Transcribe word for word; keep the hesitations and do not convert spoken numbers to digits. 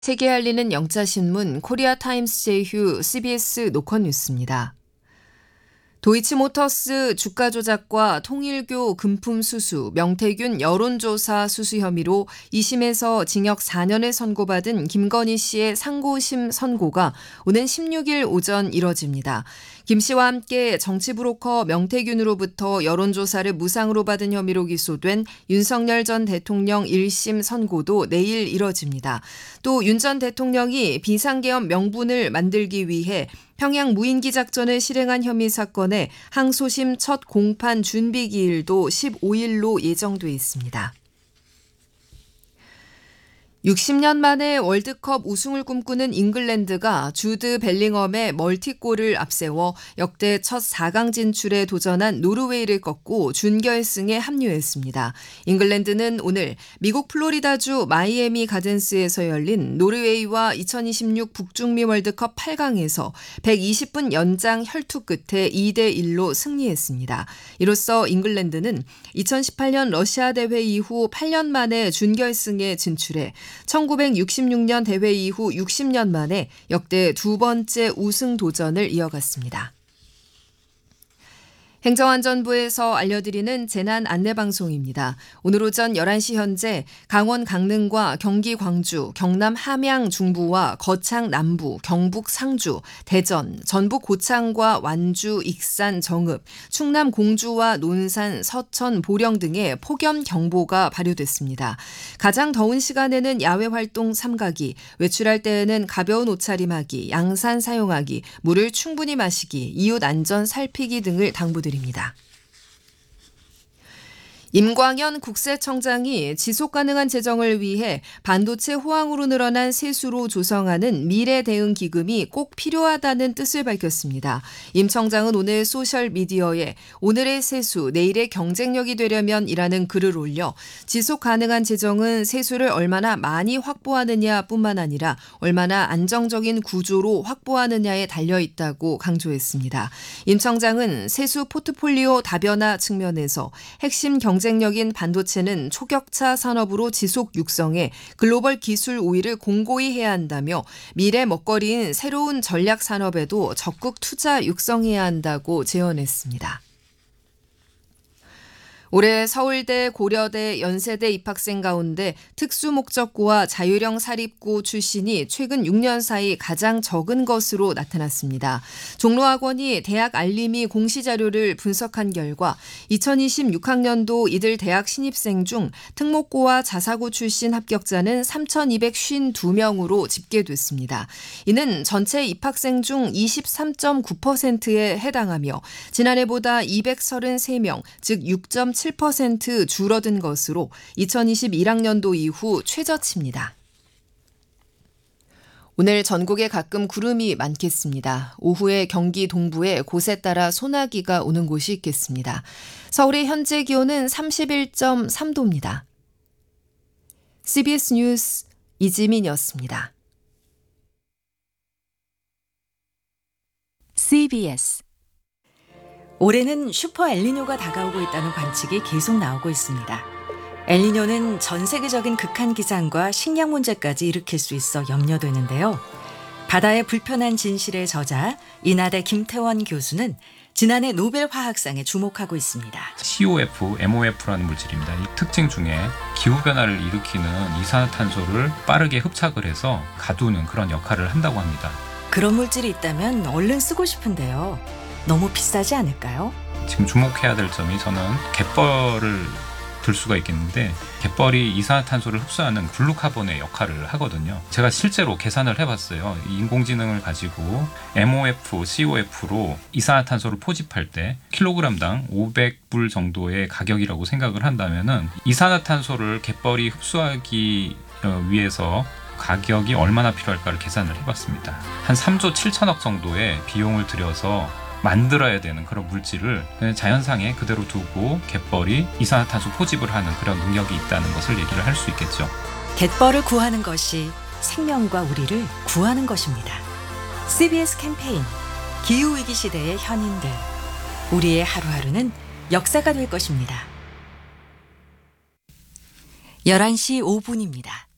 세계 알리는 영자신문 코리아 타임스 제휴 씨비에스 노컷 뉴스입니다. 도이치모터스 주가 조작과 통일교 금품 수수, 명태균 여론조사 수수 혐의로 이 심에서 징역 사 년을 선고받은 김건희 씨의 상고심 선고가 오는 십육 일 오전 이뤄집니다. 김 씨와 함께 정치브로커 명태균으로부터 여론조사를 무상으로 받은 혐의로 기소된 윤석열 전 대통령 일 심 선고도 내일 이뤄집니다. 또 윤 전 대통령이 비상계엄 명분을 만들기 위해 평양 무인기 작전을 실행한 혐의 사건의 항소심 첫 공판 준비 기일도 십오 일로 예정돼 있습니다. 육십 년 만에 월드컵 우승을 꿈꾸는 잉글랜드가 주드 벨링엄의 멀티골을 앞세워 역대 첫 사 강 진출에 도전한 노르웨이를 꺾고 준결승에 합류했습니다. 잉글랜드는 오늘 미국 플로리다주 마이애미 가든스에서 열린 노르웨이와 이천이십육 북중미 월드컵 팔 강에서 백이십 분 연장 혈투 끝에 이 대 일로 승리했습니다. 이로써 잉글랜드는 이천십팔 년 러시아 대회 이후 팔 년 만에 준결승에 진출해 천구백육십육 년 대회 이후 육십 년 만에 역대 두 번째 우승 도전을 이어갔습니다. 행정안전부에서 알려드리는 재난 안내방송입니다. 오늘 오전 열한 시 현재 강원 강릉과 경기 광주, 경남 함양 중부와 거창 남부, 경북 상주, 대전, 전북 고창과 완주, 익산, 정읍, 충남 공주와 논산, 서천, 보령 등의 폭염경보가 발효됐습니다. 가장 더운 시간에는 야외활동 삼가기, 외출할 때에는 가벼운 옷차림하기, 양산 사용하기, 물을 충분히 마시기, 이웃 안전 살피기 등을 당부드립니다. 입니다. 임광현 국세청장이 지속가능한 재정을 위해 반도체 호황으로 늘어난 세수로 조성하는 미래대응기금이 꼭 필요하다는 뜻을 밝혔습니다. 임 청장은 오늘 소셜미디어에 오늘의 세수, 내일의 경쟁력이 되려면 이라는 글을 올려 지속가능한 재정은 세수를 얼마나 많이 확보하느냐뿐만 아니라 얼마나 안정적인 구조로 확보하느냐에 달려있다고 강조했습니다. 임 청장은 세수 포트폴리오 다변화 측면에서 핵심 경 경쟁력인 반도체는 초격차 산업으로 지속 육성해 글로벌 기술 우위를 공고히 해야 한다며 미래 먹거리인 새로운 전략 산업에도 적극 투자 육성해야 한다고 제언했습니다. 올해 서울대, 고려대, 연세대 입학생 가운데 특수목적고와 자율형 사립고 출신이 최근 육 년 사이 가장 적은 것으로 나타났습니다. 종로학원이 대학 알림이 공시자료를 분석한 결과 이천이십육 학년도 이들 대학 신입생 중 특목고와 자사고 출신 합격자는 삼천이백오십이 명으로 집계됐습니다. 이는 전체 입학생 중 이십삼 점 구 퍼센트에 해당하며 지난해보다 이백삼십삼 명, 즉 육 점 칠 퍼센트 줄어든 것으로 이천이십일 학년도 이후 최저치입니다. 오늘 전국에 가끔 구름이 많겠습니다. 오후에 경기 동부에 곳에 따라 소나기가 오는 곳이 있겠습니다. 서울의 현재 기온은 삼십일 점 삼 도입니다. 씨비에스 뉴스 이지민이었습니다. 씨비에스 올해는 슈퍼 엘니뇨가 다가오고 있다는 관측이 계속 나오고 있습니다. 엘니뇨는 전 세계적인 극한 기상과 식량 문제까지 일으킬 수 있어 염려되는데요. 바다의 불편한 진실의 저자 인하대 김태원 교수는 지난해 노벨 화학상에 주목하고 있습니다. 씨오에프, 엠오에프라는 물질입니다. 이 특징 중에 기후변화를 일으키는 이산화탄소를 빠르게 흡착을 해서 가두는 그런 역할을 한다고 합니다. 그런 물질이 있다면 얼른 쓰고 싶은데요. 너무 비싸지 않을까요? 지금 주목해야 될 점이 저는 갯벌을 들 수가 있겠는데 갯벌이 이산화탄소를 흡수하는 블루카본의 역할을 하거든요. 제가 실제로 계산을 해봤어요. 인공지능을 가지고 엠오에프, 씨오에프로 이산화탄소를 포집할 때 킬로그램당 오백 불 정도의 가격이라고 생각을 한다면은 이산화탄소를 갯벌이 흡수하기 위해서 가격이 얼마나 필요할까를 계산을 해봤습니다. 한 삼조 칠천억 정도의 비용을 들여서 만들어야 되는 그런 물질을 자연상에 그대로 두고 갯벌이 이산화탄소 포집을 하는 그런 능력이 있다는 것을 얘기를 할 수 있겠죠. 갯벌을 구하는 것이 생명과 우리를 구하는 것입니다. 씨비에스 캠페인 기후위기 시대의 현인들, 우리의 하루하루는 역사가 될 것입니다. 열한 시 오 분입니다.